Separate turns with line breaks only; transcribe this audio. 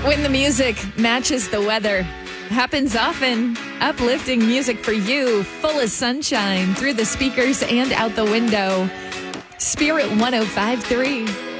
When the music matches the weather, happens often. Uplifting music for you, full of sunshine through the speakers and out the window. Spirit 105.3.